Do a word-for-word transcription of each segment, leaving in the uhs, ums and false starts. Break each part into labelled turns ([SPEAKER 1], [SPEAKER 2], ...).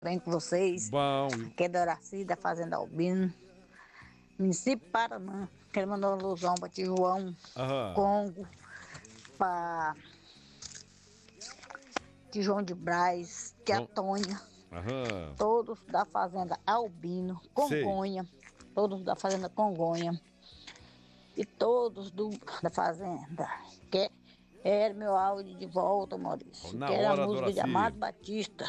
[SPEAKER 1] bem com vocês?
[SPEAKER 2] Bom.
[SPEAKER 1] Aqui é Doraci, da Fazenda Albino, município de Paraná. Quero mandar uma alusão para Tijuão,
[SPEAKER 2] Aham.
[SPEAKER 1] Congo, para Tijuão de Braz,
[SPEAKER 2] João-
[SPEAKER 1] Teatônia,
[SPEAKER 2] Aham.
[SPEAKER 1] todos da Fazenda Albino,
[SPEAKER 2] Sei.
[SPEAKER 1] Congonha, todos da Fazenda Congonha e todos do, da Fazenda. Quer, era meu áudio de volta, Maurício.
[SPEAKER 2] Na
[SPEAKER 1] Quero
[SPEAKER 2] hora,
[SPEAKER 1] a música de
[SPEAKER 2] Doraci.
[SPEAKER 1] Amado Batista,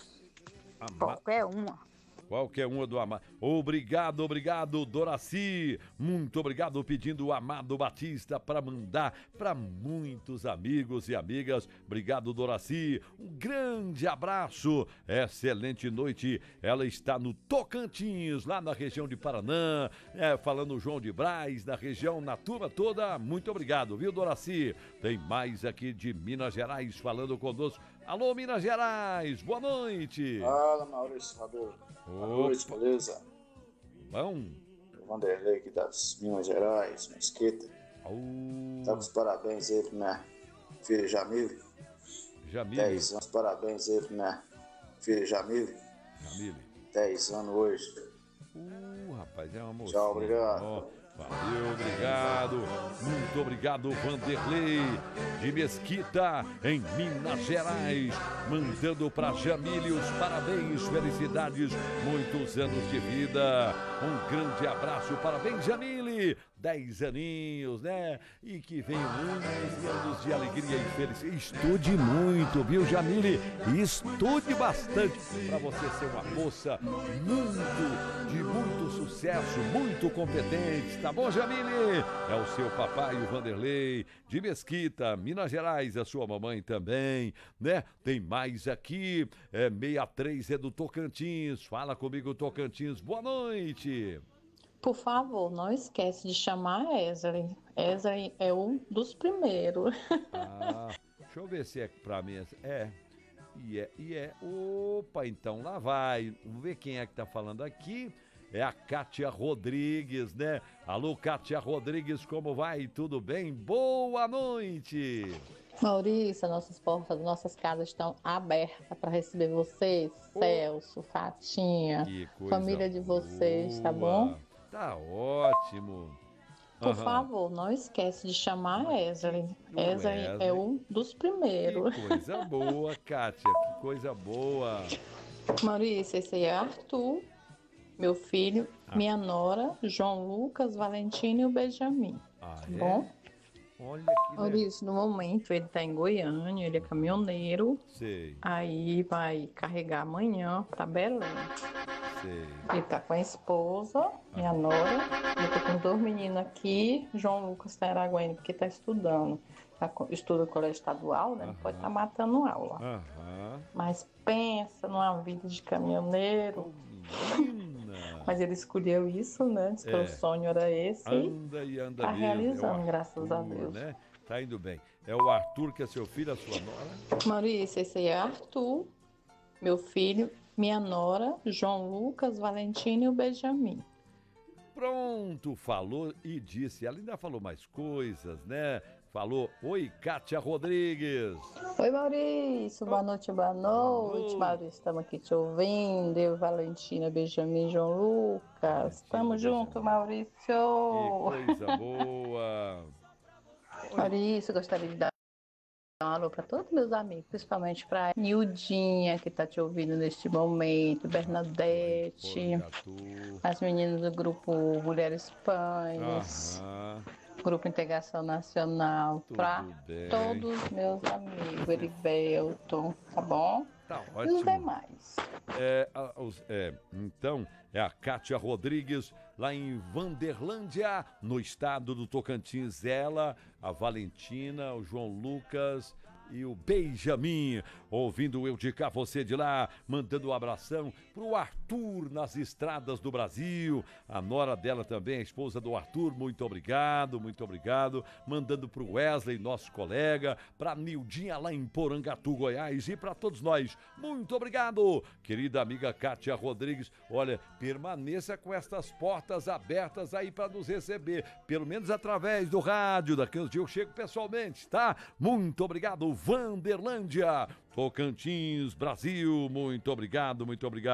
[SPEAKER 2] Ama-
[SPEAKER 1] qualquer uma.
[SPEAKER 2] Qualquer uma do Amado. Obrigado, obrigado, Doraci. Muito obrigado pedindo o Amado Batista para mandar para muitos amigos e amigas. Obrigado, Doraci. Um grande abraço. Excelente noite. Ela está no Tocantins, lá na região de Paraná, é, falando João de Braz, na região, na turma toda. Muito obrigado, viu, Doraci? Tem mais aqui de Minas Gerais falando conosco. Alô, Minas Gerais, boa noite.
[SPEAKER 3] Fala, Maurício Maduro. Boa noite, beleza?
[SPEAKER 2] Bom.
[SPEAKER 3] O Vanderlei aqui das Minas Gerais, Mesquita.
[SPEAKER 2] Oh.
[SPEAKER 3] Tá com os parabéns aí pra minha filha Jamile.
[SPEAKER 2] Jamile.
[SPEAKER 3] dez anos, parabéns aí pra minha filha Jamile.
[SPEAKER 2] Jamile.
[SPEAKER 3] dez anos hoje.
[SPEAKER 2] Uh, rapaz, é uma moça.
[SPEAKER 3] Tchau, obrigado.
[SPEAKER 2] Oh, valeu, obrigado. Muito obrigado, Vanderlei de Mesquita, em Minas Gerais. Mandando pra Jamile os parabéns, felicidades, muitos anos de vida. Um grande abraço, parabéns, Jamile. Dez aninhos, né? E que venham anos e anos de alegria e felicidade. Estude muito, viu, Jamile? Estude bastante pra você ser uma moça muito, de muito sucesso, muito competente. Tá bom, Jamile? É o seu papai, o Vanderlei, de Mesquita, Minas Gerais, a sua mamãe também, né? Tem mais aqui, é sessenta e três é do Tocantins. Fala comigo, Tocantins. Boa noite.
[SPEAKER 4] Por favor, não esquece de chamar a Esley. Esley é um dos primeiros.
[SPEAKER 2] Ah, deixa eu ver se é pra mim. É, e é, e é. Opa, então lá vai. Vamos ver quem é que tá falando aqui. É a Kátia Rodrigues, né? Alô, Kátia Rodrigues, como vai? Tudo bem? Boa noite!
[SPEAKER 4] Maurício, nossas portas, nossas casas estão abertas para receber vocês, Celso, Fatinha,
[SPEAKER 2] Que coisa
[SPEAKER 4] família de vocês, tá
[SPEAKER 2] boa.
[SPEAKER 4] bom?
[SPEAKER 2] Tá ótimo.
[SPEAKER 4] Por
[SPEAKER 2] Aham.
[SPEAKER 4] favor, não esquece de chamar a Esley.
[SPEAKER 2] O
[SPEAKER 4] Esley
[SPEAKER 2] Wesley.
[SPEAKER 4] é um dos primeiros.
[SPEAKER 2] Que coisa boa, Kátia, que coisa boa.
[SPEAKER 4] Maurício, esse aí é Arthur, meu filho,
[SPEAKER 2] Ah.
[SPEAKER 4] minha nora, João Lucas, Valentina e o Benjamin.
[SPEAKER 2] Ah,
[SPEAKER 4] Tá
[SPEAKER 2] é?
[SPEAKER 4] bom?
[SPEAKER 2] Olha que
[SPEAKER 4] Maurício, no momento ele tá em Goiânia, ele é caminhoneiro.
[SPEAKER 2] Sei,
[SPEAKER 4] Aí vai carregar amanhã pra Belém.
[SPEAKER 2] sei.
[SPEAKER 4] Ele tá com a esposa, minha nora. Eu tô com dois meninos aqui. João Lucas tá em Araguaína porque tá estudando. Tá, co- estuda no colégio estadual, né? Não pode estar matando aula.
[SPEAKER 2] Aham.
[SPEAKER 4] Mas pensa numa vida de caminhoneiro.
[SPEAKER 2] Menina.
[SPEAKER 4] Mas ele escolheu isso, né? Diz que
[SPEAKER 2] É.
[SPEAKER 4] o sonho era esse.
[SPEAKER 2] Anda e anda
[SPEAKER 4] Tá
[SPEAKER 2] mesmo.
[SPEAKER 4] realizando,
[SPEAKER 2] É o
[SPEAKER 4] graças a
[SPEAKER 2] Arthur,
[SPEAKER 4] Deus.
[SPEAKER 2] Né? Tá indo bem. É o Arthur que é seu filho, a sua nora?
[SPEAKER 4] Maurício, esse aí é Arthur, meu filho, minha nora, João Lucas, Valentina e o Benjamin.
[SPEAKER 2] Pronto, falou e disse. Ela ainda falou mais coisas, né? Falou, oi, Kátia Rodrigues.
[SPEAKER 4] Oi, Maurício, boa noite, boa noite.
[SPEAKER 2] noite.
[SPEAKER 4] Maurício, estamos aqui te ouvindo. Eu, Valentina, Benjamin, João Lucas. Estamos juntos, Maurício.
[SPEAKER 2] Que coisa boa.
[SPEAKER 4] Maurício, gostaria de dar um alô para todos meus amigos, principalmente para Nildinha, que está te ouvindo neste momento, Bernadette,
[SPEAKER 2] Porangatu.
[SPEAKER 4] as meninas do grupo Mulheres Pães,
[SPEAKER 2] Aham,
[SPEAKER 4] Grupo Integração Nacional,
[SPEAKER 2] tudo
[SPEAKER 4] para
[SPEAKER 2] bem.
[SPEAKER 4] todos os meus amigos, Eribelton, tá bom?
[SPEAKER 2] Tá
[SPEAKER 4] E os
[SPEAKER 2] ótimo.
[SPEAKER 4] demais.
[SPEAKER 2] É, a- os- é, então, é a Kátia Rodrigues, lá em Vanderlândia, no estado do Tocantins. Ela, a Valentina, o João Lucas e o Benjamin. Ouvindo eu de cá, você de lá, mandando um abração pro Arthur nas estradas do Brasil. A nora dela também, a esposa do Arthur, muito obrigado, muito obrigado. Mandando pro Wesley, nosso colega, pra Nildinha lá em Porangatu, Goiás, e pra todos nós, muito obrigado. Querida amiga Kátia Rodrigues, olha, permaneça com estas portas abertas aí pra nos receber, pelo menos através do rádio, daqui uns dias eu chego pessoalmente, tá? Muito obrigado, Vanderlândia, Tocantins, Brasil, muito obrigado, muito obrigado.